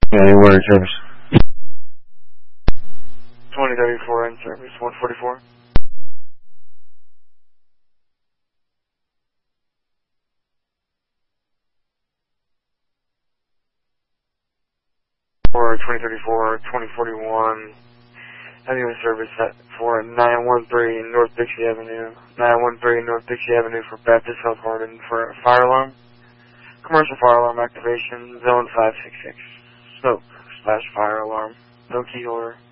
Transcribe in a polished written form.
Yeah, you were in service. 2034 in service, 144. For 2034, 2041, heavy in service for 913 North Dixie Avenue, 913 North Dixie Avenue for Baptist Health Harden for a fire alarm. Commercial fire alarm activation, zone 566. Smoke / fire alarm. No key holder.